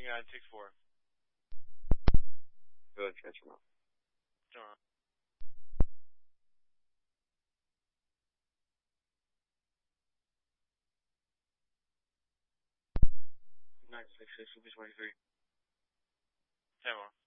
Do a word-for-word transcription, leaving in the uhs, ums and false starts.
uh, six four. Go ahead, catch him up. Turn on. nine six six, twenty-three. ten more.